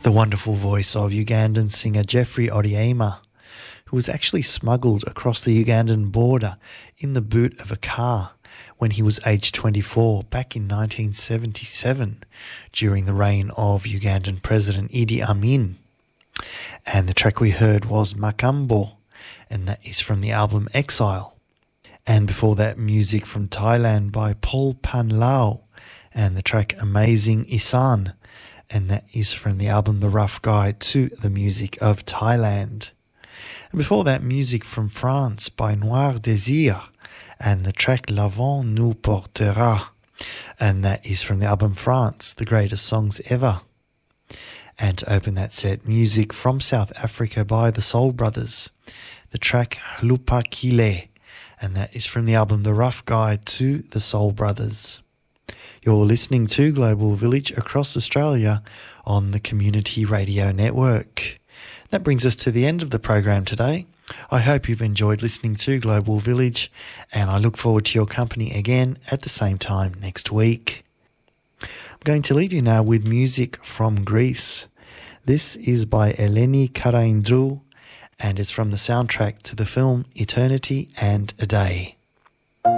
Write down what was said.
The wonderful voice of Ugandan singer Jeffrey Odiema, who was actually smuggled across the Ugandan border in the boot of a car when he was aged 24 back in 1977 during the reign of Ugandan President Idi Amin. And the track we heard was Makambo, and that is from the album Exile. And before that, music from Thailand by Paul Pan Lao and the track Amazing Isan, and that is from the album The Rough Guide to the Music of Thailand. And before that, music from France by Noir Désir and the track L'Avant nous portera, and that is from the album France, The Greatest Songs Ever. And to open that set, music from South Africa by the Soul Brothers, the track Lupakile, and that is from the album The Rough Guide to the Soul Brothers. You're listening to Global Village across Australia on the Community Radio Network. That brings us to the end of the program today. I hope you've enjoyed listening to Global Village, and I look forward to your company again at the same time next week. I'm going to leave you now with music from Greece. This is by Eleni Karaindrou, and it's from the soundtrack to the film Eternity and a Day.